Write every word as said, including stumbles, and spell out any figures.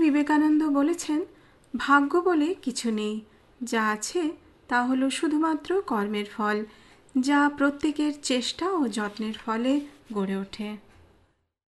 বিবেকানন্দ বলেছেন, ভাগ্য বলে কিছু নেই, যা আছে তা হলো শুধুমাত্র কর্মের ফল, যা প্রত্যেকের চেষ্টা ও যত্নের ফলে গড়ে ওঠে।